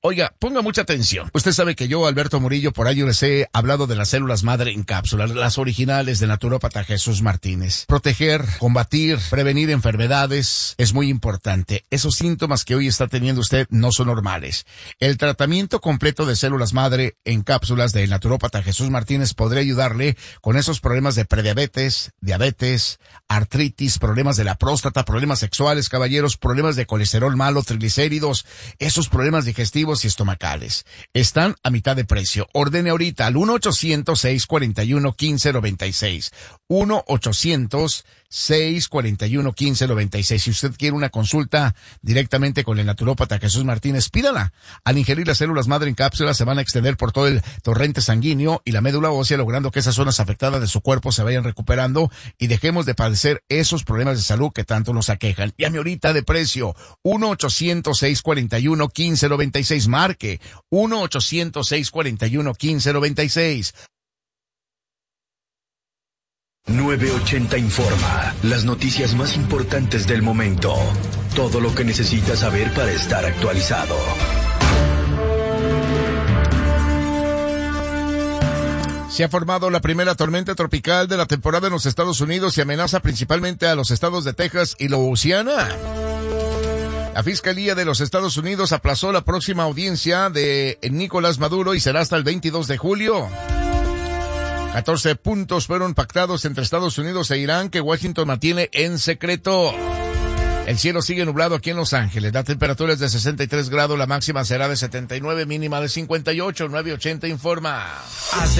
Oiga, ponga mucha atención. Usted sabe que yo, Alberto Murillo, por años les he hablado de las células madre en cápsulas, las originales de naturópata Jesús Martínez. Proteger, combatir, prevenir enfermedades es muy importante. Esos síntomas que hoy está teniendo usted no son normales. El tratamiento completo de células madre en cápsulas del naturópata Jesús Martínez podría ayudarle con esos problemas de prediabetes, diabetes, artritis, problemas de la próstata, problemas sexuales, caballeros, problemas de colesterol malo, triglicéridos, esos problemas digestivos y estomacales. Están a mitad de precio. Ordene ahorita al 1-800-641-1596. 1-800-641-1596. Si usted quiere una consulta directamente con el naturópata Jesús Martínez, pídala. Al ingerir las células madre en cápsulas se van a extender por todo el torrente sanguíneo y la médula ósea, logrando que esas zonas afectadas de su cuerpo se vayan recuperando y dejemos de padecer esos problemas de salud que tanto nos aquejan. Llame ahorita de precio. 1-800-641-1596. Marque 1-800-641-1596. 980 Informa, las noticias más importantes del momento. Todo lo que necesitas saber para estar actualizado. Se ha formado la primera tormenta tropical de la temporada en los Estados Unidos y amenaza principalmente a los estados de Texas y Louisiana. La Fiscalía de los Estados Unidos aplazó la próxima audiencia de Nicolás Maduro y será hasta el 22 de julio. 14 puntos fueron pactados entre Estados Unidos e Irán que Washington mantiene en secreto. El cielo sigue nublado aquí en Los Ángeles. La temperatura es de 63 grados, la máxima será de 79, mínima de 58. 980 Informa.